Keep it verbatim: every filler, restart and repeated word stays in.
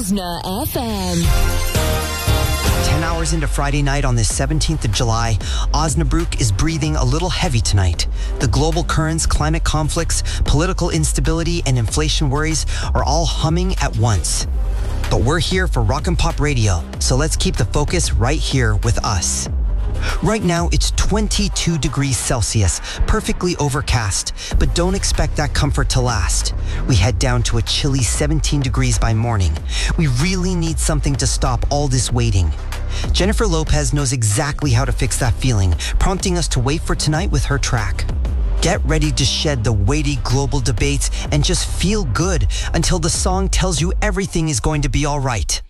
Osna F M. Ten hours into Friday night on this seventeenth of July, Osnabrück is breathing a little heavy tonight. The global currents, climate conflicts, political instability, and inflation worries are all humming at once. But we're here for Rock and Pop Radio, so let's keep the focus right here with us. Right now, it's twenty-two degrees Celsius, perfectly overcast, but don't expect that comfort to last. We head down to a chilly seventeen degrees by morning. We really need something to stop all this waiting. Jennifer Lopez knows exactly how to fix that feeling, prompting us to wait for tonight with her track. Get ready to shed the weighty global debates and just feel good until the song tells you everything is going to be all right.